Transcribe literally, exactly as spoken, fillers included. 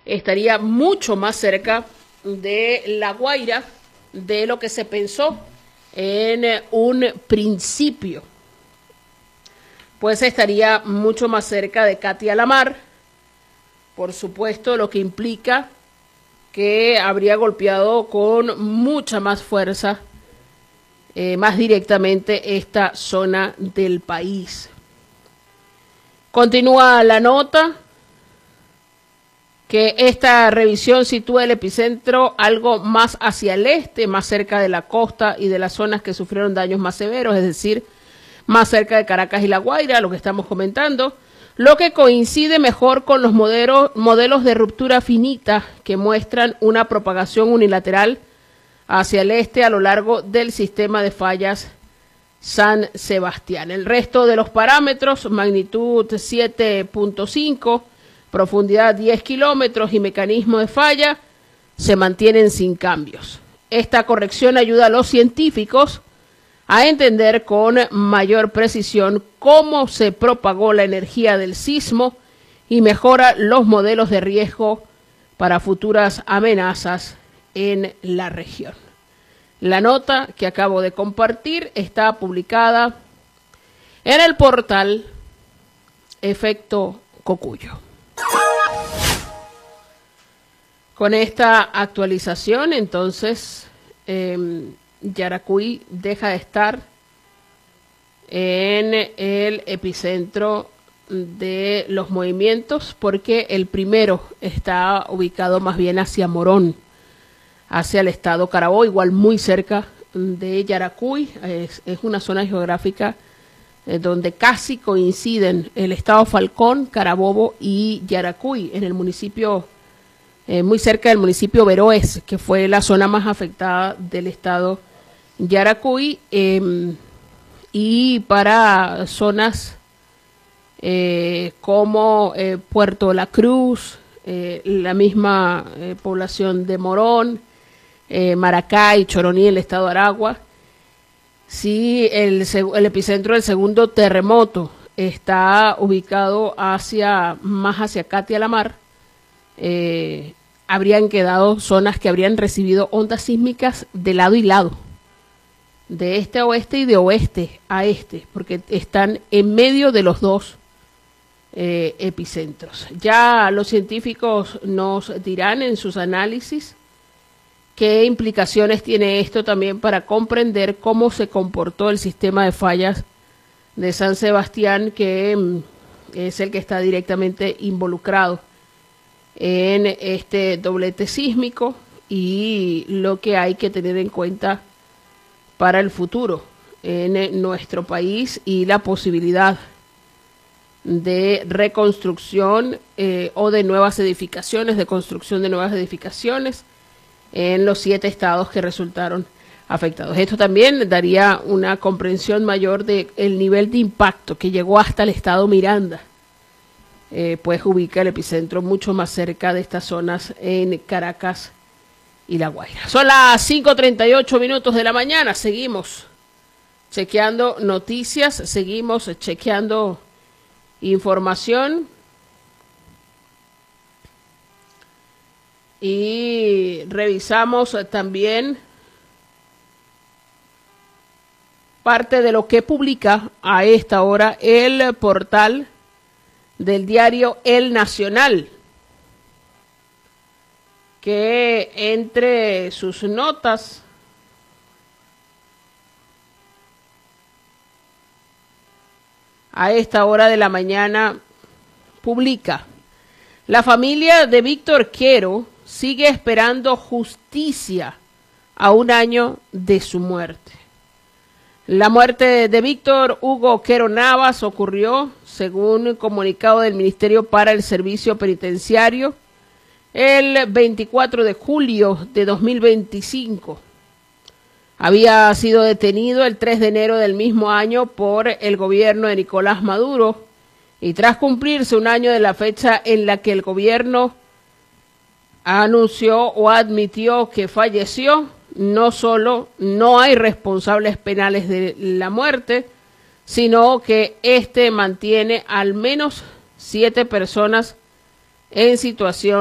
estaría mucho más cerca de La Guaira de lo que se pensó en un principio. Pues estaría mucho más cerca de Katia la Mar, por supuesto, lo que implica que habría golpeado con mucha más fuerza, eh, más directamente esta zona del país. Continúa la nota que esta revisión sitúa el epicentro algo más hacia el este, más cerca de la costa y de las zonas que sufrieron daños más severos, es decir, más cerca de Caracas y La Guaira, lo que estamos comentando, lo que coincide mejor con los modelos, modelos de ruptura finita que muestran una propagación unilateral hacia el este a lo largo del sistema de fallas San Sebastián. El resto de los parámetros, magnitud siete punto cinco, profundidad diez kilómetros y mecanismo de falla, se mantienen sin cambios. Esta corrección ayuda a los científicos a entender con mayor precisión cómo se propagó la energía del sismo y mejora los modelos de riesgo para futuras amenazas en la región. La nota que acabo de compartir está publicada en el portal Efecto Cocuyo. Con esta actualización, entonces, eh, Yaracuy deja de estar en el epicentro de los movimientos porque el primero está ubicado más bien hacia Morón, hacia el estado Carabobo, igual muy cerca de Yaracuy. Es, es una zona geográfica eh, donde casi coinciden el estado Falcón, Carabobo y Yaracuy, en el municipio, eh, muy cerca del municipio Veroes, que fue la zona más afectada del estado Yaracuy, eh, y para zonas eh, como eh, Puerto La Cruz, eh, la misma eh, población de Morón, Eh, Maracay, Choroní, el estado de Aragua. Sí, el, el epicentro del segundo terremoto está ubicado hacia más hacia Katia la Mar. Eh, habrían quedado zonas que habrían recibido ondas sísmicas de lado y lado, de este a oeste y de oeste a este, porque están en medio de los dos eh, epicentros. Ya los científicos nos dirán en sus análisis qué implicaciones tiene esto también para comprender cómo se comportó el sistema de fallas de San Sebastián, que mm, es el que está directamente involucrado en este doblete sísmico, y lo que hay que tener en cuenta para el futuro en nuestro país y la posibilidad de reconstrucción eh, o de nuevas edificaciones, de construcción de nuevas edificaciones en los siete estados que resultaron afectados. Esto también daría una comprensión mayor del nivel de impacto que llegó hasta el estado Miranda, eh, pues ubica el epicentro mucho más cerca de estas zonas en Caracas y La Guaira. Son las cinco treinta y ocho minutos de la mañana, seguimos chequeando noticias, seguimos chequeando información. Y revisamos también parte de lo que publica a esta hora el portal del diario El Nacional, que entre sus notas a esta hora de la mañana publica: la familia de Víctor Quero sigue esperando justicia a un año de su muerte. La muerte de Víctor Hugo Quero Navas ocurrió, según un comunicado del Ministerio para el Servicio Penitenciario, el veinticuatro de julio de dos mil veinticinco. Había sido detenido el tres de enero del mismo año por el gobierno de Nicolás Maduro, y tras cumplirse un año de la fecha en la que el gobierno anunció o admitió que falleció, no solo no hay responsables penales de la muerte, sino que este mantiene al menos siete personas en situación